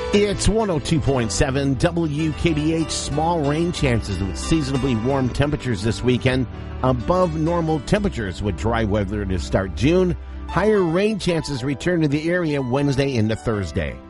It's 102.7 WKBH. Small rain chances with seasonably warm temperatures this weekend. Above normal temperatures with dry weather to start June. Higher rain chances return to the area Wednesday into Thursday.